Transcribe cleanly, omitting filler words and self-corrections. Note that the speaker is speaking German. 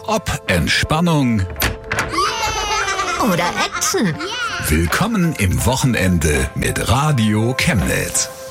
Ob Entspannung oder Action. Willkommen im Wochenende mit Radio Chemnitz.